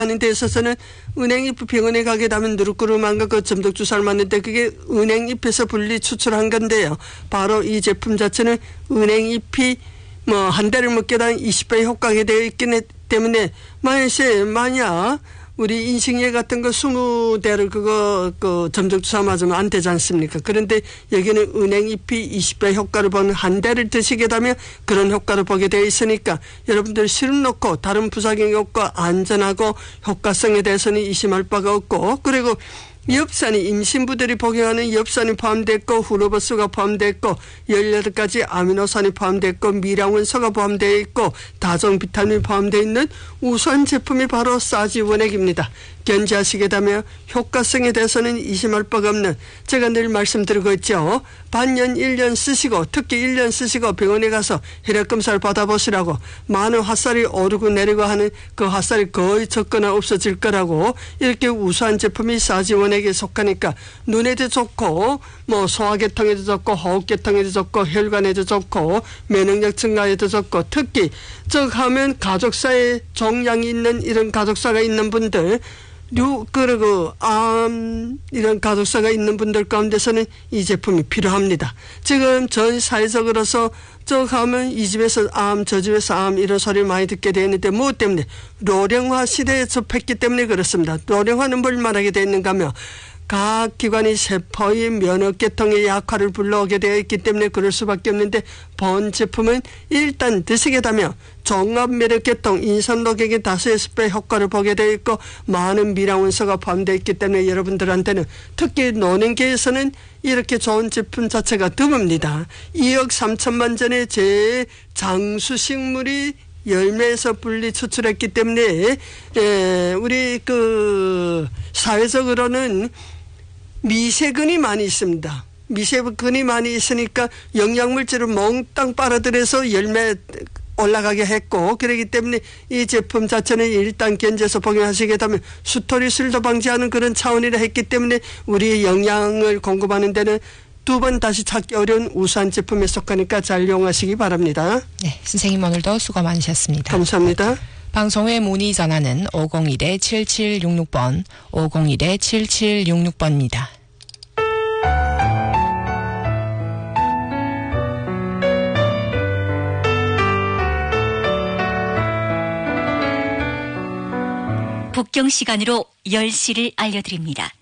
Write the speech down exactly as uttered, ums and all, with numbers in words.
하는 데 있어서는 은행잎 병원에 가게 되면 누르꾸름한 거 점적 주사를 맞는데 그게 은행잎에서 분리 추출한 건데요. 바로 이 제품 자체는 은행잎이 뭐 한 대를 먹게 되면 이십 배 효과가 되어 있기 때문에 만약에 만약 우리 인식液같은 거 이십 대를 그거 그 점적 주사 맞으면 안 되지 않습니까? 그런데 여기는 은행잎이 이십 배 효과를 보는 한 대를 드시게 되면 그런 효과를 보게 되어 있으니까 여러분들 시름 놓고 다른 부작용 효과 안전하고 효과성에 대해서는 의심할 바가 없고, 그리고 엽산이 임신부들이 복용하는 엽산이 포함되어 있고 후르버스가 포함되어 있고 열여덟 가지 아미노산이 포함되어 있고 미량원소가 포함되어 있고 다종 비타민이 포함되어 있는 우수한 제품이 바로 싸지원액입니다. 견지하시게 되면 효과성에 대해서는 의심할 바가 없는, 제가 늘 말씀드리고 있죠. 반년 일 년 쓰시고 특히 일 년 쓰시고 병원에 가서 혈액검사를 받아보시라고. 많은 핫살이 오르고 내리고 하는 그 핫살이 거의 적거나 없어질 거라고. 이렇게 우수한 제품이 싸지원액에 속하니까 눈에도 좋고 뭐 소화계통에도 좋고 호흡계통에도 좋고 혈관에도 좋고 면역력 증가에도 좋고, 특히 저 하면 가족사에 종양이 있는 이런 가족사가 있는 분들, 류, 그리고, 암, 이런 가족사가 있는 분들 가운데서는 이 제품이 필요합니다. 지금 전 사회적으로서 저 가면 이 집에서 암, 저 집에서 암, 이런 소리 많이 듣게 되는데, 무엇 때문에? 노령화 시대에 접했기 때문에 그렇습니다. 노령화는 뭘 말하게 되는가 하면, 각 기관이 세포의 면역계통의 약화를 불러오게 되어 있기 때문에 그럴 수밖에 없는데, 본 제품은 일단 드시게 되면 종합면역계통 인산녹액의 다수에서 배 효과를 보게 되어 있고 많은 미량원소가 포함되어 있기 때문에 여러분들한테는, 특히 노년기에서는 이렇게 좋은 제품 자체가 드뭅니다. 이억 삼천만 전의 제 장수식물이 열매에서 분리 추출했기 때문에 에, 우리 그 사회적으로는 미세균이 많이 있습니다. 미세균이 많이 있으니까 영양물질을 몽땅 빨아들여서 열매 올라가게 했고, 그렇기 때문에 이 제품 자체는 일단 견제해서 복용하시게 되면 수토리술도 방지하는 그런 차원이라 했기 때문에 우리의 영양을 공급하는 데는 두 번 다시 찾기 어려운 우수한 제품에 속하니까 잘 이용하시기 바랍니다. 네, 선생님 오늘도 수고 많으셨습니다. 감사합니다. 방송회 문의 전화는 오공일 칠칠육육 번, 오공일 칠칠육육 번입니다. 북경 시간으로 열 시를 알려드립니다.